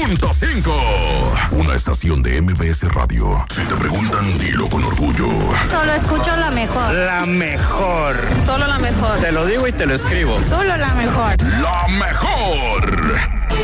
92.5. Una estación de MBS Radio. Si te preguntan, dilo con orgullo. Solo escucho la mejor. La mejor. Solo la mejor. Te lo digo y te lo escribo. Solo la mejor. La mejor.